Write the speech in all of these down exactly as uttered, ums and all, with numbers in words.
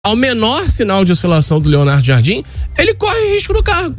ao menor sinal de oscilação do Leonardo Jardim, ele corre risco do cargo.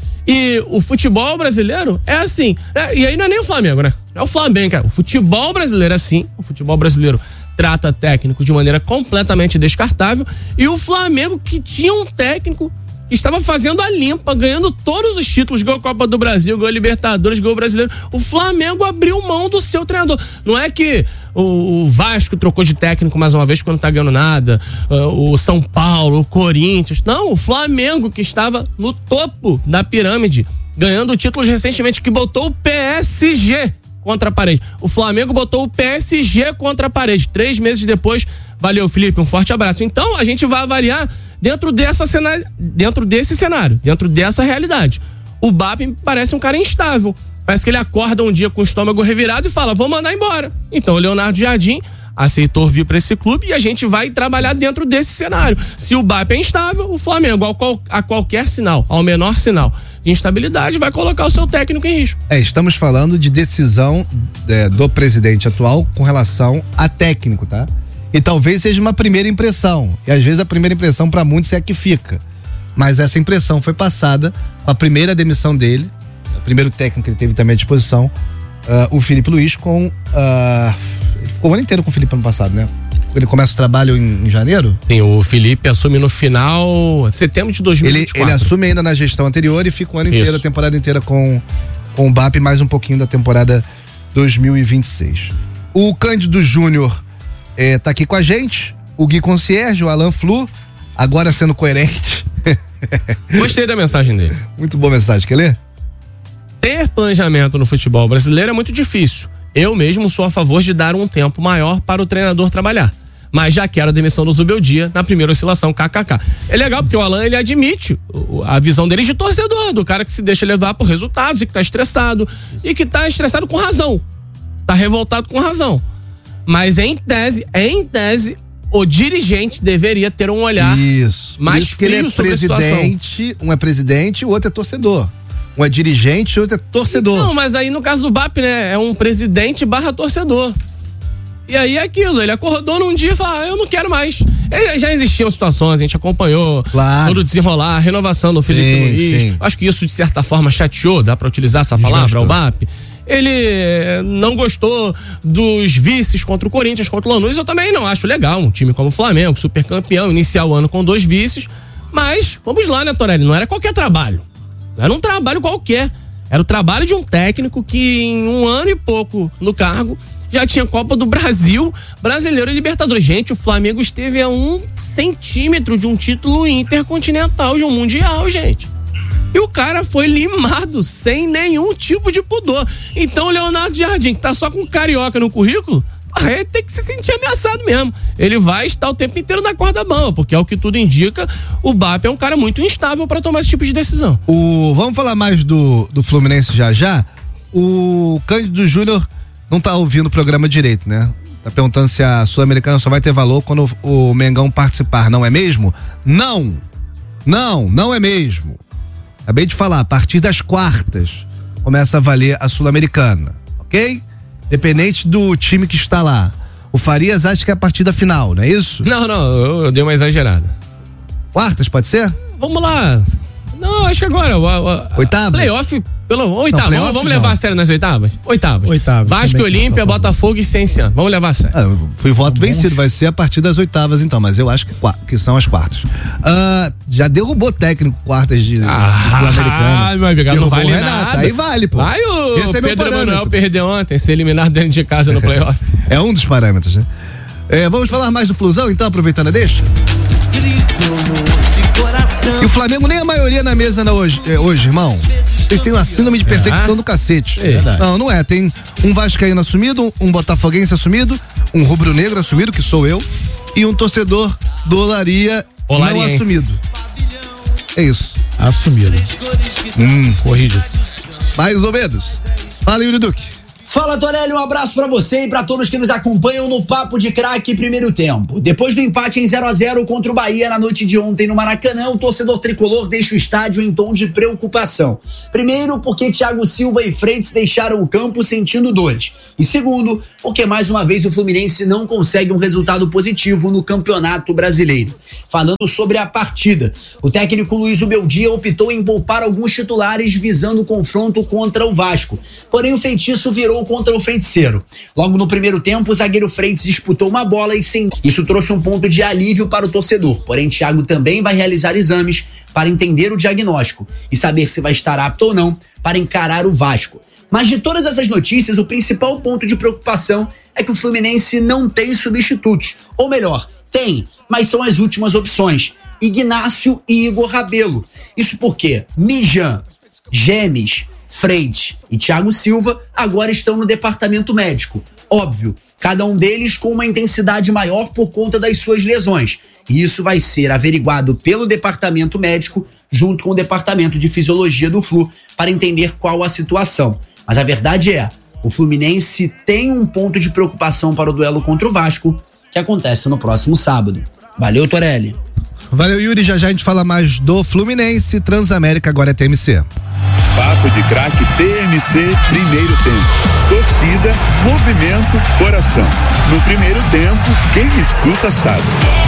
E o futebol brasileiro é assim, né? E aí não é nem o Flamengo, né? Não é o Flamengo, cara. O futebol brasileiro é assim, o futebol brasileiro trata técnico de maneira completamente descartável, e o Flamengo, que tinha um técnico que estava fazendo a limpa, ganhando todos os títulos, ganhou a Copa do Brasil, ganhou a Libertadores, ganhou o Brasileiro. O Flamengo abriu mão do seu treinador. Não é que o Vasco trocou de técnico mais uma vez porque não tá ganhando nada, o São Paulo, o Corinthians. Não, o Flamengo, que estava no topo da pirâmide, ganhando títulos recentemente, que botou o P S G contra a parede. O Flamengo botou o P S G contra a parede. Três meses depois, valeu, Felipe, um forte abraço. Então, a gente vai avaliar dentro, dessa cenário, dentro desse cenário, dentro dessa realidade. O B A P me parece um cara instável. Parece que ele acorda um dia com o estômago revirado e fala, vou mandar embora. Então, o Leonardo Jardim aceitou vir para esse clube e a gente vai trabalhar dentro desse cenário. Se o B A P é instável, o Flamengo, a, qual, a qualquer sinal, ao menor sinal de instabilidade, vai colocar o seu técnico em risco. É, estamos falando de decisão é, do presidente atual com relação a técnico, tá? E talvez seja uma primeira impressão. E às vezes a primeira impressão para muitos é a que fica. Mas essa impressão foi passada com a primeira demissão dele, o primeiro técnico que ele teve também à disposição, uh, o Felipe Luiz, com. Uh, ele ficou o ano inteiro com o Felipe ano passado, né? Ele começa o trabalho em, em janeiro? Sim, o Felipe assume no final, setembro de dois mil e vinte e quatro. Ele, ele assume ainda na gestão anterior e fica o ano inteiro, Isso. a temporada inteira com, com o B A P, mais um pouquinho da temporada dois mil e vinte e seis. O Cândido Júnior eh, tá aqui com a gente, o Gui Concierge, o Alan Flu, agora sendo coerente. Gostei da mensagem dele. Muito boa mensagem, quer ler? Ter planejamento no futebol brasileiro é muito difícil. Eu mesmo sou a favor de dar um tempo maior para o treinador trabalhar. Mas já quero a demissão do Zubeldia na primeira oscilação, kkk. É legal porque o Alan, ele admite a visão dele de torcedor, do cara que se deixa levar por resultados e que tá estressado. E que tá estressado com razão. Tá revoltado com razão. Mas em tese, em tese, o dirigente deveria ter um olhar Isso. mais Isso que ele frio é sobre a situação. presidente, um é presidente e o outro é torcedor. Um é dirigente e o outro é torcedor. Não, mas aí no caso do B A P, né, é um presidente barra torcedor. E aí é aquilo, ele acordou num dia e falou, ah, eu não quero mais. Ele, já existiam situações, a gente acompanhou claro. todo o desenrolar, a renovação do Felipe sim, Luiz. Sim. Acho que isso de certa forma chateou, dá pra utilizar essa palavra, o B A P. Ele não gostou dos vices contra o Corinthians, contra o Lanús. Eu também não acho legal um time como o Flamengo, super campeão, iniciar o ano com dois vices. Mas, vamos lá, né, Torelli? Não era qualquer trabalho. Não era um trabalho qualquer. Era o trabalho de um técnico que em um ano e pouco no cargo já tinha Copa do Brasil, Brasileiro e Libertadores. Gente, o Flamengo esteve a um centímetro de um título intercontinental de um mundial, gente. E o cara foi limado sem nenhum tipo de pudor. Então o Leonardo Jardim, que tá só com carioca no currículo, vai ter que se sentir ameaçado mesmo. Ele vai estar o tempo inteiro na corda bamba, porque é o que tudo indica, o B A P é um cara muito instável para tomar esse tipo de decisão. O, vamos falar mais do, do Fluminense já já. O Cândido Júnior não tá ouvindo o programa direito, né? Tá perguntando se a Sul-Americana só vai ter valor quando o, o Mengão participar, não é mesmo? Não! Não, não é mesmo. Acabei de falar, a partir das quartas começa a valer a Sul-Americana, ok? Dependente do time que está lá. O Farias acha que é a partir da final, não é isso? Não, não, eu, eu dei uma exagerada. Quartas, pode ser? Vamos lá. Não, acho que agora. Oitavas? Playoff, pelo oitava. Não, vamos vamos levar a sério nas oitavas? Oitavas. Oitavas. Vasco, Olímpia, Botafogo e Cienciano. Vamos levar a sério. Ah, fui voto vencido, vai ser a partir das oitavas então, mas eu acho que, que são as quartas. Ah, já derrubou técnico quartas de, ah, de Sul-Americana. Ah, mas não vale Renato, nada. aí vale, pô. Vai o Esse é meu Pedro parâmetro. Emanuel perdeu ontem, ser eliminado dentro de casa no playoff. É um dos parâmetros, né? É, vamos falar mais do Flusão então, aproveitando a deixa? E o Flamengo nem a maioria na mesa na hoje, é, hoje, irmão. Vocês têm uma síndrome de perseguição é. do cacete. É. Não, não é. Tem um vascaíno assumido, um botafoguense assumido, um rubro-negro assumido, que sou eu, e um torcedor do Olaria não assumido. É isso. Assumido. Hum. Corrige-se. Mais ou menos. Fala, Yuri Duque. Fala, Torelli, um abraço pra você e pra todos que nos acompanham no Papo de Craque primeiro tempo. Depois do empate em zero a zero contra o Bahia na noite de ontem no Maracanã, o torcedor tricolor deixa o estádio em tom de preocupação. Primeiro, porque Thiago Silva e Freitas deixaram o campo sentindo dores. E segundo, porque mais uma vez o Fluminense não consegue um resultado positivo no Campeonato Brasileiro. Falando sobre a partida, o técnico Luiz Ubeldia optou em poupar alguns titulares visando o confronto contra o Vasco. Porém, o feitiço virou contra o feiticeiro. Logo no primeiro tempo, o zagueiro Freitas disputou uma bola e sem... Isso trouxe um ponto de alívio para o torcedor. Porém, Thiago também vai realizar exames para entender o diagnóstico e saber se vai estar apto ou não para encarar o Vasco. Mas de todas essas notícias, o principal ponto de preocupação é que o Fluminense não tem substitutos. Ou melhor, tem, mas são as últimas opções. Ignácio e Igor Rabelo. Isso porque Mijan, Gemes, Freitas e Thiago Silva agora estão no departamento médico. Óbvio, cada um deles com uma intensidade maior por conta das suas lesões. E isso vai ser averiguado pelo departamento médico junto com o departamento de fisiologia do Flu para entender qual a situação. Mas a verdade é, o Fluminense tem um ponto de preocupação para o duelo contra o Vasco, que acontece no próximo sábado. Valeu, Torelli. Valeu, Yuri. Já já a gente fala mais do Fluminense. Transamérica agora é T M C. Papo de Craque T M C, primeiro tempo. Torcida, movimento, coração. No primeiro tempo, quem escuta sabe.